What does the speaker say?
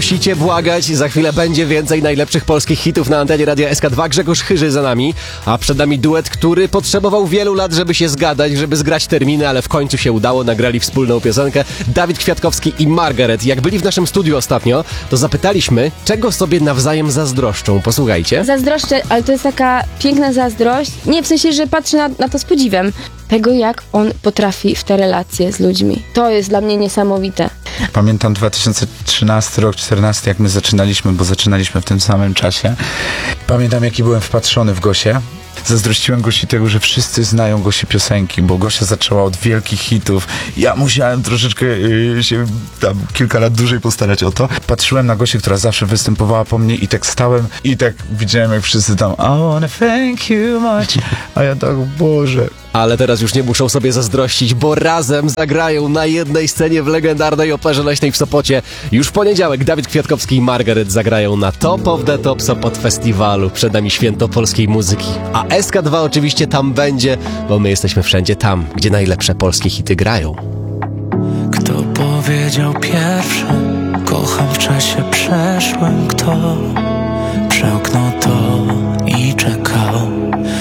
musicie błagać, za chwilę będzie więcej najlepszych polskich hitów na antenie Radia SK2. Grzegorz Chyży za nami, a przed nami duet, który potrzebował wielu lat, żeby się zgadać, żeby zgrać terminy, ale w końcu się udało, nagrali wspólną piosenkę. Dawid Kwiatkowski i Margaret. Jak byli w naszym studiu ostatnio, to zapytaliśmy, czego sobie nawzajem zazdroszczą. Posłuchajcie. Zazdroszczę, ale to jest taka piękna zazdrość. Nie, w sensie, że patrzę na to z podziwem. Tego, jak on potrafi w te relacje z ludźmi. To jest dla mnie niesamowite. Pamiętam 2013 rok, 2014, jak my zaczynaliśmy, bo zaczynaliśmy w tym samym czasie. Pamiętam, jaki byłem wpatrzony w Gosię. Zazdrościłem Gosi tego, że wszyscy znają Gosi piosenki, bo Gosia zaczęła od wielkich hitów. Ja musiałem troszeczkę się tam kilka lat dłużej postarać o to. Patrzyłem na Gosię, która zawsze występowała po mnie i tak stałem i tak widziałem, jak wszyscy tam I wanna thank you much. A ja tak, Boże. Ale teraz już nie muszą sobie zazdrościć, bo razem zagrają na jednej scenie w legendarnej Operze Leśnej w Sopocie. Już w poniedziałek Dawid Kwiatkowski i Margaret zagrają na Top of the Top Sopot Festiwalu. Przed nami święto polskiej muzyki. A SK2 oczywiście tam będzie, bo my jesteśmy wszędzie tam, gdzie najlepsze polskie hity grają. Kto powiedział pierwszy, kocham w czasie przeszłym, kto przełknął to i czekał.